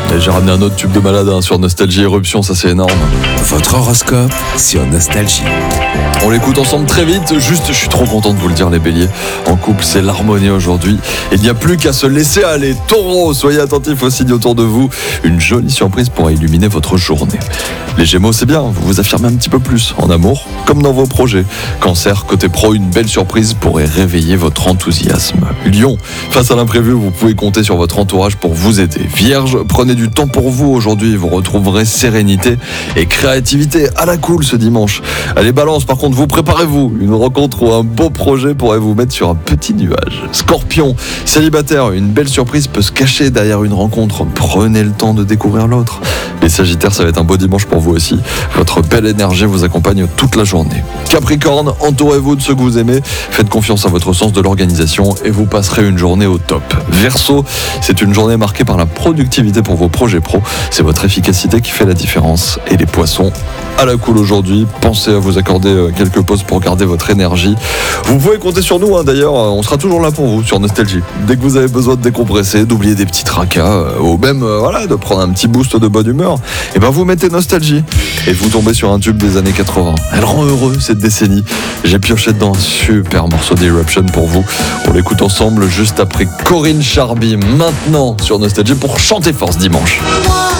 Et j'ai ramené un autre tube de malade sur Nostalgie Éruption, ça c'est énorme. Votre horoscope sur Nostalgie. On l'écoute ensemble très vite, juste je suis trop content de vous le dire les béliers. En couple c'est l'harmonie aujourd'hui, il n'y a plus qu'à se laisser aller. Taureau, soyez attentifs aux signes autour de vous, une jolie surprise pourra illuminer votre journée. Les Gémeaux c'est bien, vous vous affirmez un petit peu plus en amour comme dans vos projets. Cancer, côté pro, une belle surprise pourrait réveiller votre enthousiasme. Lion, face à l'imprévu vous pouvez compter sur votre entourage pour vous aider. Vierge, prenez du temps pour vous aujourd'hui, vous retrouverez sérénité et créativité à la cool ce dimanche. Allez Balance, par contre vous préparez-vous, une rencontre ou un beau projet pourrait vous mettre sur un petit nuage. Scorpion, célibataire, une belle surprise peut se cacher derrière une rencontre, prenez le temps de découvrir l'autre. Les Sagittaires, ça va être un beau dimanche pour vous aussi, votre belle énergie vous accompagne toute la journée. Capricorne, entourez-vous de ceux que vous aimez, faites confiance à votre sens de l'organisation et vous passerez une journée au top. Verseau, c'est une journée marquée par la productivité pour vos projets pro, c'est votre efficacité qui fait la différence. Et les Poissons, à la cool aujourd'hui, pensez à vous accorder quelques pauses pour garder votre énergie. Vous pouvez compter sur nous d'ailleurs, on sera toujours là pour vous sur Nostalgie. Dès que vous avez besoin de décompresser, d'oublier des petits tracas ou même de prendre un petit boost de bonne humeur, et ben vous mettez Nostalgie et vous tombez sur un tube des années 80. Elle rend heureux cette décennie. J'ai pioché dedans un super morceau d'Eruption pour vous. On l'écoute ensemble juste après Corinne Charby maintenant sur Nostalgie pour chanter fort ce dimanche.